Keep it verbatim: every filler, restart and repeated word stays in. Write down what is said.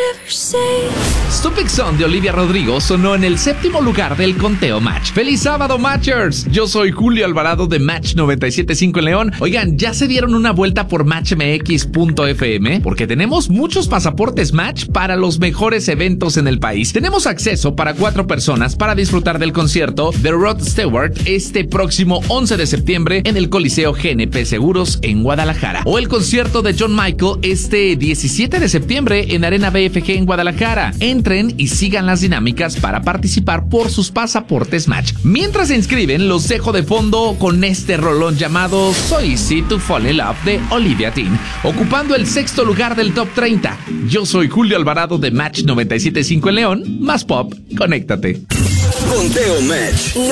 Stupid Son de Olivia Rodrigo sonó en el séptimo lugar del conteo Match. ¡Feliz sábado, Matchers! Yo soy Julio Alvarado de Match noventa y siete punto cinco en León. Oigan, ¿ya se dieron una vuelta por match m x punto f m? Porque tenemos muchos pasaportes Match para los mejores eventos en el país. Tenemos acceso para cuatro personas para disfrutar del concierto de Rod Stewart este próximo once de septiembre en el Coliseo G N P Seguros en Guadalajara. O el concierto de John Michael este diecisiete de septiembre en Arena B F G en Guadalajara. Entren y sigan las dinámicas para participar por sus pasaportes Match. Mientras se inscriben, los dejo de fondo con este rolón llamado So Easy to Fall in Love de Olivia Dean, ocupando el sexto lugar del top treinta. Yo soy Julio Alvarado de Match noventa y siete punto cinco en León. Más pop, conéctate. Conteo Match.